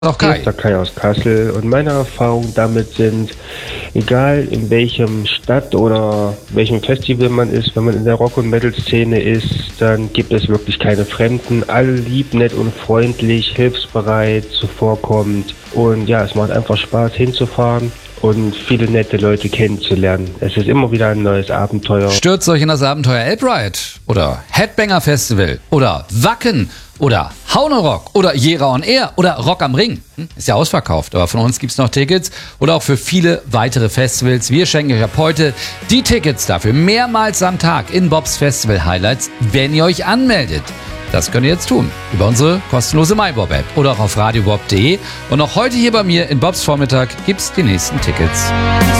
Auch Hier Kai. ist der Kai aus Kassel und meine Erfahrungen damit sind, egal in welchem Stadt oder welchem Festival man ist, wenn man in der Rock- und Metal-Szene ist, dann gibt es wirklich keine Fremden. Alle lieb, nett und freundlich, hilfsbereit, zuvorkommend und ja, es macht einfach Spaß hinzufahren und viele nette Leute kennenzulernen. Es ist immer wieder ein neues Abenteuer. Stürzt euch in das Abenteuer Elbride oder Headbanger Festival oder Wacken oder Haunerock oder Jera on Air oder Rock am Ring. Ist ja ausverkauft, aber von uns gibt's noch Tickets oder auch für viele weitere Festivals. Wir schenken euch ab heute die Tickets dafür mehrmals am Tag in Bobs Festival Highlights, wenn ihr euch anmeldet. Das könnt ihr jetzt tun über unsere kostenlose MyBob-App oder auch auf radiobob.de. Und auch heute hier bei mir in Bobs Vormittag gibt's die nächsten Tickets.